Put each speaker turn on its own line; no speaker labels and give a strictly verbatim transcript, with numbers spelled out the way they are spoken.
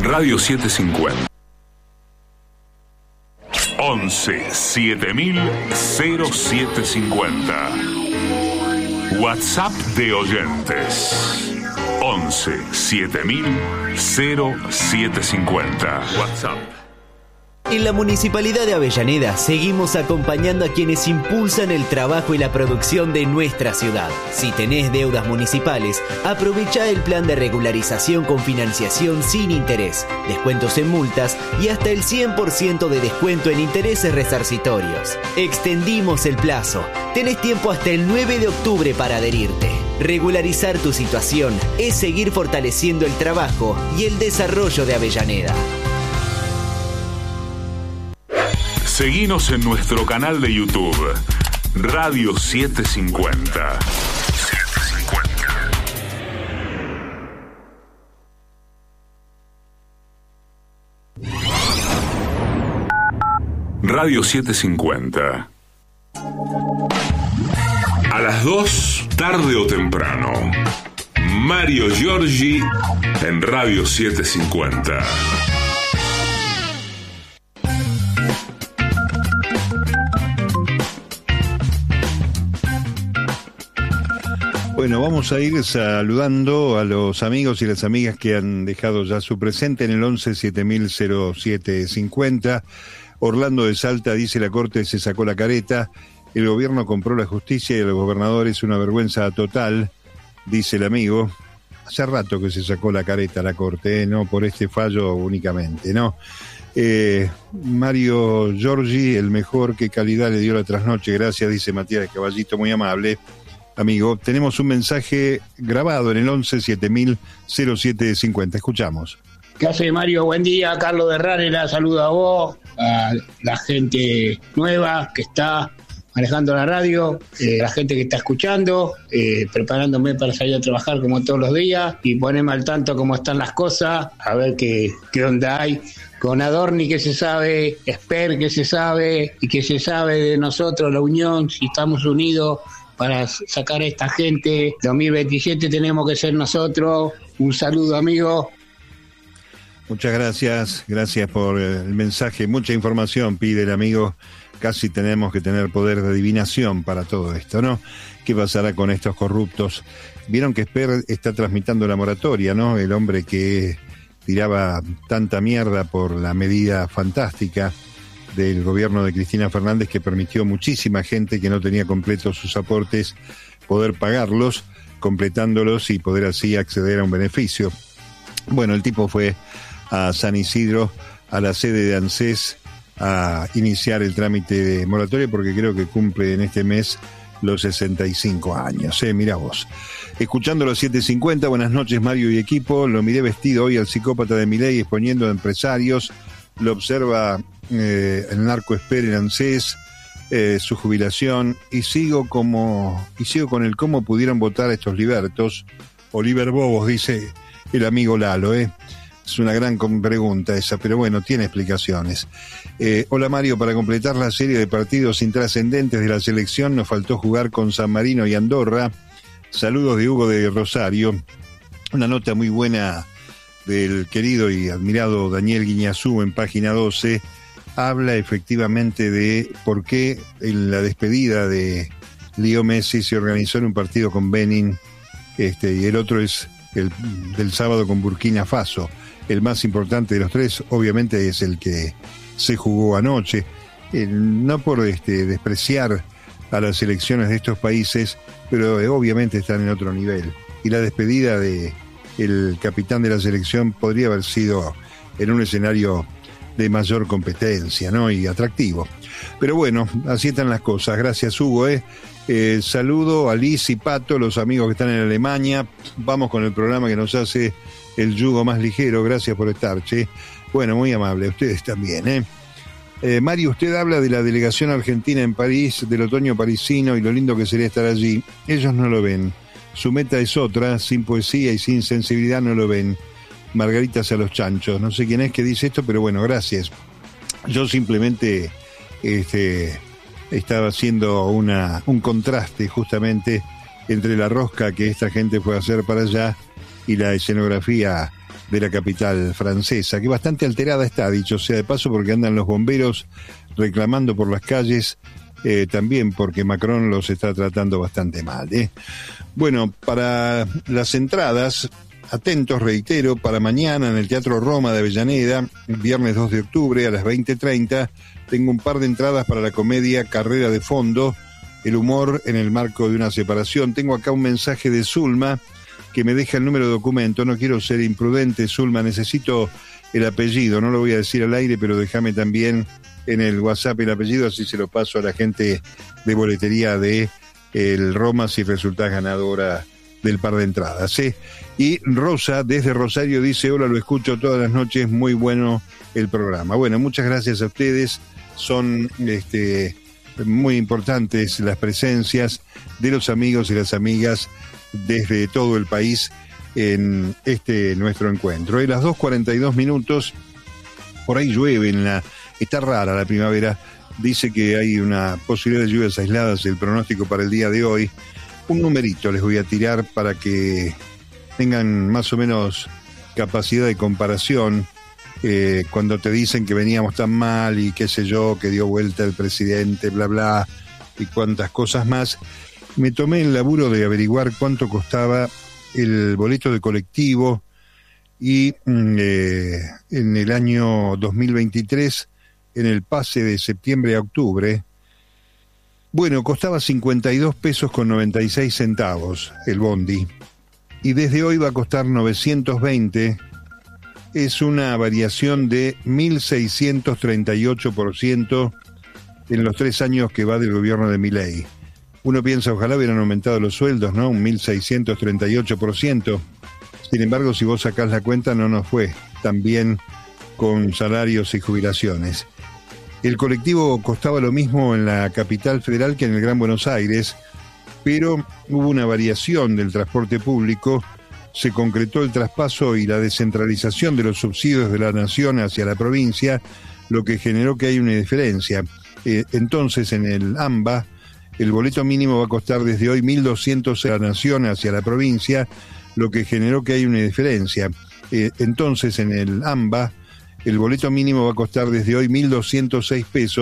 Radio setecientos cincuenta. once siete mil cero siete cincuenta. WhatsApp de oyentes. once siete mil cero siete cincuenta. WhatsApp.
En la Municipalidad de Avellaneda seguimos acompañando a quienes impulsan el trabajo y la producción de nuestra ciudad. Si tenés deudas municipales, aprovecha el plan de regularización con financiación sin interés, descuentos en multas y hasta el cien por ciento de descuento en intereses resarcitorios. Extendimos el plazo. Tenés tiempo hasta el nueve de octubre para adherirte. Regularizar tu situación es seguir fortaleciendo el trabajo y el desarrollo de Avellaneda.
Seguinos en nuestro canal de YouTube, Radio setecientos cincuenta. Radio setecientos cincuenta. A las dos, tarde o temprano, Mario Giorgi en Radio setecientos cincuenta.
Bueno, vamos a ir saludando a los amigos y las amigas que han dejado ya su presente en el once siete mil cero siete cincuenta. Orlando de Salta dice: la Corte se sacó la careta, el gobierno compró la justicia y el gobernador es una vergüenza total, dice el amigo. Hace rato que se sacó la careta la Corte, ¿eh? No por este fallo únicamente, ¿no? Eh, Mario Giorgi, el mejor, qué calidad le dio la trasnoche, gracias, dice Matías de Caballito, muy amable. Amigo, tenemos un mensaje grabado en el once siete mil cero siete cincuenta. Escuchamos.
¿Qué hace, Mario? Buen día. Carlos de Herrera, saluda a vos, a la gente nueva que está manejando la radio, eh, la gente que está escuchando, eh, preparándome para salir a trabajar como todos los días y ponerme al tanto cómo están las cosas, a ver qué, qué onda hay. Con Adorni que se sabe, Esper que se sabe y que se sabe de nosotros, la unión, si estamos unidos para sacar a esta gente. dos mil veintisiete tenemos que ser nosotros. Un saludo, amigo.
Muchas gracias, gracias por el mensaje. Mucha información pide el amigo. Casi tenemos que tener poder de adivinación para todo esto, ¿no? ¿Qué pasará con estos corruptos? Vieron que Esper está tramitando la moratoria, ¿no? El hombre que tiraba tanta mierda por la medida fantástica del gobierno de Cristina Fernández, que permitió a muchísima gente que no tenía completos sus aportes poder pagarlos, completándolos y poder así acceder a un beneficio. Bueno, el tipo fue a San Isidro, a la sede de ANSES, a iniciar el trámite de moratoria, porque creo que cumple en este mes los sesenta y cinco años. Eh, mira vos. Escuchando los siete cincuenta, buenas noches Mario y equipo. Lo miré vestido hoy al psicópata de Milei exponiendo a empresarios. Lo observa eh, el narco Esper en ANSES, eh, su jubilación, y sigo como y sigo con el cómo pudieron votar a estos libertos o liberbobos, dice el amigo Lalo, eh. Es una gran pregunta esa, pero bueno, tiene explicaciones. Eh, hola Mario, para completar la serie de partidos intrascendentes de la selección nos faltó jugar con San Marino y Andorra. Saludos de Hugo de Rosario. Una nota muy buena del querido y admirado Daniel Guiñazú en página doce. Habla efectivamente de por qué en la despedida de Leo Messi se organizó en un partido con Benin, este, y el otro es el del sábado con Burkina Faso. El más importante de los tres, obviamente, es el que se jugó anoche. El, no por este, despreciar a las selecciones de estos países, pero eh, obviamente están en otro nivel. Y la despedida de el capitán de la selección podría haber sido en un escenario de mayor competencia, ¿no? Y atractivo. Pero bueno, así están las cosas. Gracias, Hugo, ¿eh? Eh, saludo a Liz y Pato, los amigos que están en Alemania. Vamos con el programa que nos hace el yugo más ligero. Gracias por estar, che. Bueno, muy amable, ustedes también, ¿eh? Eh, Mario, usted habla de la delegación argentina en París, del otoño parisino y lo lindo que sería estar allí. Ellos no lo ven. Su meta es otra, sin poesía y sin sensibilidad no lo ven. Margaritas a los chanchos. No sé quién es que dice esto, pero bueno, gracias. Yo simplemente este, estaba haciendo una, un contraste justamente entre la rosca que esta gente fue a hacer para allá y la escenografía de la capital francesa, que bastante alterada está, dicho sea de paso, porque andan los bomberos reclamando por las calles, eh, también porque Macron los está tratando bastante mal, ¿eh? Bueno, para las entradas, atentos, reitero, para mañana en el Teatro Roma de Avellaneda, viernes dos de octubre a las veinte treinta, tengo un par de entradas para la comedia Carrera de Fondo, el humor en el marco de una separación. Tengo acá un mensaje de Zulma que me deja el número de documento. No quiero ser imprudente, Zulma, necesito el apellido, no lo voy a decir al aire, pero déjame también en el WhatsApp el apellido, así se lo paso a la gente de boletería de el Roma si resultás ganadora del par de entradas, ¿eh? Y Rosa, desde Rosario, dice: hola, lo escucho todas las noches, muy bueno el programa. Bueno, muchas gracias a ustedes, son este, muy importantes las presencias de los amigos y las amigas desde todo el país en este nuestro encuentro. A las dos cuarenta y dos minutos, por ahí llueve, en la, está rara la primavera, dice que hay una posibilidad de lluvias aisladas, el pronóstico para el día de hoy. Un numerito les voy a tirar para que tengan más o menos capacidad de comparación, eh, cuando te dicen que veníamos tan mal y qué sé yo, que dio vuelta el presidente, bla, bla, y cuantas cosas más. Me tomé el laburo de averiguar cuánto costaba el boleto de colectivo y eh, en el año dos mil veintitrés, en el pase de septiembre a octubre, bueno, costaba cincuenta y dos pesos con noventa y seis centavos el bondi, y desde hoy va a costar novecientos veinte. Es una variación de mil seiscientos treinta y ocho por ciento en los tres años que va del gobierno de Milei. Uno piensa, ojalá hubieran aumentado los sueldos, ¿no? Un mil seiscientos treinta y ocho por ciento. Sin embargo, si vos sacás la cuenta, no nos fue tan bien con salarios y jubilaciones. El colectivo costaba lo mismo en la capital federal que en el Gran Buenos Aires, pero hubo una variación del transporte público, se concretó el traspaso y la descentralización de los subsidios de la nación hacia la provincia, lo que generó que hay una diferencia. Eh, entonces, en el AMBA, el boleto mínimo va a costar desde hoy mil doscientos a la nación hacia la provincia, lo que generó que hay una diferencia. Eh, entonces, en el AMBA, el boleto mínimo va a costar desde hoy mil doscientos seis pesos.